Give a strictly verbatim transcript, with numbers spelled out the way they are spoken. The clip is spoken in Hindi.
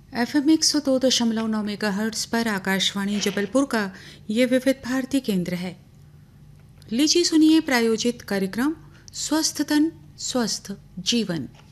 एफ एम एक सौ दो दशमलव नौ मेगा हर्ट्स पर आकाशवाणी जबलपुर का ये विविध भारती केंद्र है। लीजिए सुनिए प्रायोजित कार्यक्रम स्वस्थ तन स्वस्थ जीवन।